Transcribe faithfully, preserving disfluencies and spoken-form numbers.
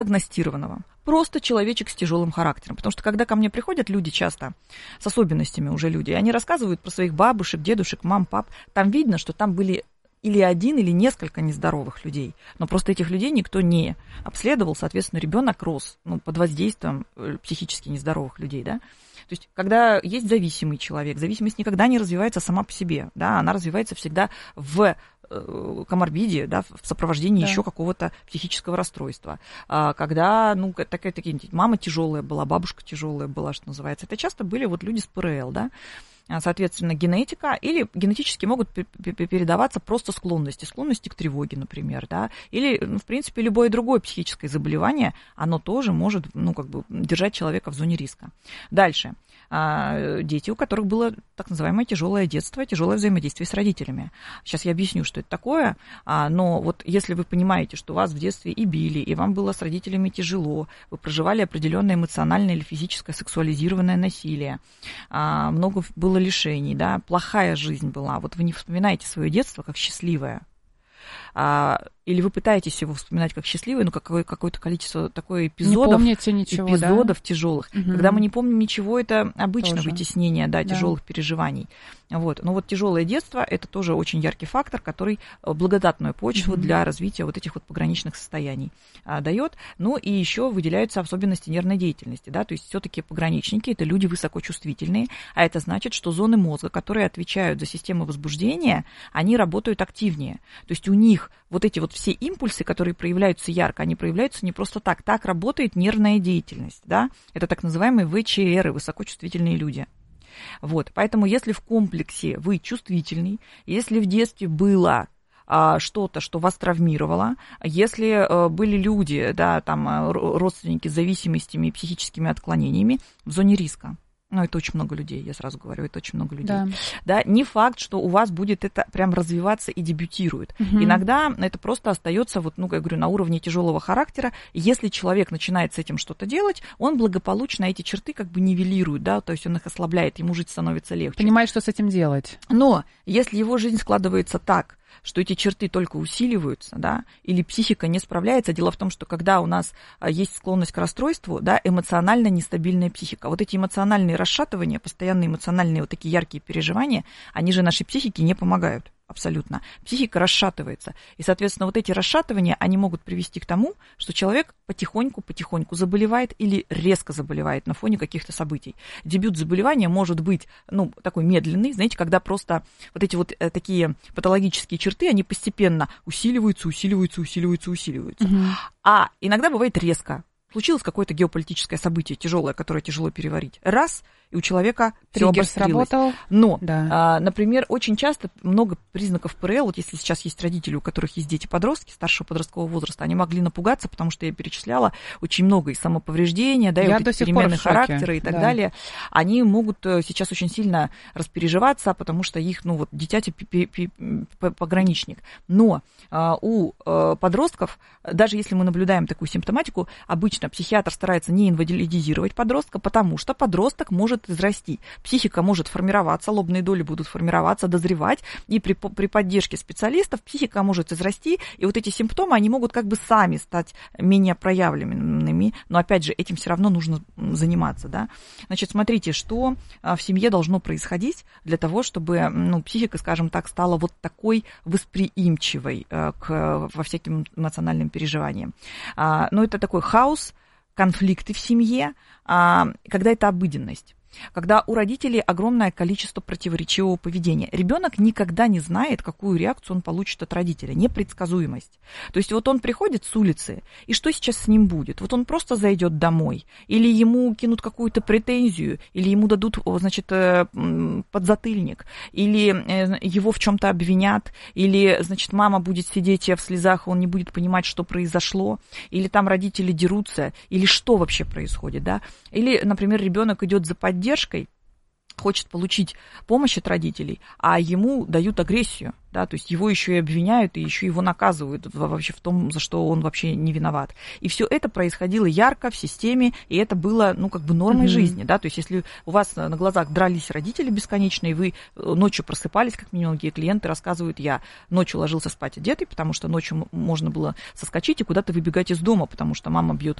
диагностированного. Просто человечек с тяжелым характером. Потому что когда ко мне приходят люди часто, с особенностями уже люди, они рассказывают про своих бабушек, дедушек, мам, пап, там видно, что там были или один, или несколько нездоровых людей. Но просто этих людей никто не обследовал, соответственно, ребенок рос ну, под воздействием психически нездоровых людей, да. То есть, когда есть зависимый человек, зависимость никогда не развивается сама по себе, да, она развивается всегда в коморбиде, да, в сопровождении да. еще какого-то психического расстройства. А когда, ну, такая, такие, мама тяжелая была, бабушка тяжелая была, что называется, это часто были вот люди с ПРЛ, да. Соответственно, генетика или генетически могут передаваться просто склонности, склонности к тревоге, например, да, или, ну, в принципе, любое другое психическое заболевание, оно тоже может, ну, как бы держать человека в зоне риска. Дальше. Дети, у которых было так называемое тяжелое детство, тяжелое взаимодействие с родителями. Сейчас я объясню, что это такое, но вот если вы понимаете, что вас в детстве и били, и вам было с родителями тяжело, вы проживали определенное эмоциональное или физическое сексуализированное насилие, много было лишений, да, плохая жизнь была, вот вы не вспоминаете свое детство как счастливое, или вы пытаетесь его вспоминать как счастливый, но какое- какое-то количество такое эпизодов, не помните ничего, эпизодов да? тяжелых. Угу. Когда мы не помним ничего, это обычно тоже. Вытеснение, да, да. тяжелых переживаний. Вот. Но вот тяжелое детство – это тоже очень яркий фактор, который благодатную почву угу. для развития вот этих вот пограничных состояний а, дает. Ну и еще выделяются особенности нервной деятельности, да, то есть все-таки пограничники – это люди высокочувствительные, а это значит, что зоны мозга, которые отвечают за систему возбуждения, они работают активнее. То есть у них вот эти вот все импульсы, которые проявляются ярко, они проявляются не просто так. Так работает нервная деятельность, да? Это так называемые ВЧРы, высокочувствительные люди. Вот, поэтому если в комплексе вы чувствительный, если в детстве было а, что-то, что вас травмировало, если а, были люди, да, там, родственники с зависимостями и психическими отклонениями в зоне риска. Ну, это очень много людей, я сразу говорю, это очень много людей. Да. Да, не факт, что у вас будет это прям развиваться и дебютирует. Угу. Иногда это просто остается, вот, ну, я говорю, на уровне тяжелого характера. Если человек начинает с этим что-то делать, он благополучно эти черты как бы нивелирует, да, то есть он их ослабляет, ему жить становится легче. Понимает, что с этим делать. Но если его жизнь складывается так, что эти черты только усиливаются, да, или психика не справляется. Дело в том, что когда у нас есть склонность к расстройству, да, эмоционально нестабильная психика. Вот эти эмоциональные расшатывания, постоянные эмоциональные вот такие яркие переживания, они же нашей психике не помогают. Абсолютно. Психика расшатывается. И, соответственно, вот эти расшатывания, они могут привести к тому, что человек потихоньку-потихоньку заболевает или резко заболевает на фоне каких-то событий. Дебют заболевания может быть, ну, такой медленный, знаете, когда просто вот эти вот э, такие патологические черты, они постепенно усиливаются, усиливаются, усиливаются, усиливаются. Угу. А иногда бывает резко. Случилось какое-то геополитическое событие тяжелое, которое тяжело переварить. Раз, и у человека все обострилось. Сработал. Но, да. а, например, очень часто много признаков ПРЛ, вот если сейчас есть родители, у которых есть дети-подростки старшего подросткового возраста, они могли напугаться, потому что я перечисляла очень много и самоповреждения, да, и я вот эти перемены характера и так да. далее. Они могут сейчас очень сильно распереживаться, потому что их, ну вот, дитяти пограничник. Но а, у а, подростков, даже если мы наблюдаем такую симптоматику, обычно психиатр старается не инвалидизировать подростка, потому что подросток может израсти. Психика может формироваться, лобные доли будут формироваться, дозревать, и при, при поддержке специалистов психика может израсти, и вот эти симптомы, они могут как бы сами стать менее проявленными, но опять же, этим все равно нужно заниматься, да. Значит, смотрите, что в семье должно происходить для того, чтобы, ну, психика, скажем так, стала вот такой восприимчивой к, во всяким эмоциональным переживаниям. Ну, это такой хаос, конфликты в семье, когда это обыденность. Когда у родителей огромное количество противоречивого поведения. Ребенок никогда не знает, какую реакцию он получит от родителя. Непредсказуемость. То есть вот он приходит с улицы, и что сейчас с ним будет? Вот он просто зайдет домой, или ему кинут какую-то претензию, или ему дадут, значит, подзатыльник, или его в чем-то обвинят, или, значит, мама будет сидеть в слезах, он не будет понимать, что произошло, или там родители дерутся, или что вообще происходит, да? Или, например, ребенок идет за поддержкой, хочет получить помощь от родителей, а ему дают агрессию, да, то есть его еще и обвиняют, и еще его наказывают вообще в том, за что он вообще не виноват. И все это происходило ярко в системе, и это было, ну, как бы нормой mm-hmm. жизни, да, то есть если у вас на глазах дрались родители бесконечно, и вы ночью просыпались, как минимум, многие клиенты рассказывают, я ночью ложился спать одетый, потому что ночью можно было соскочить и куда-то выбегать из дома, потому что мама бьет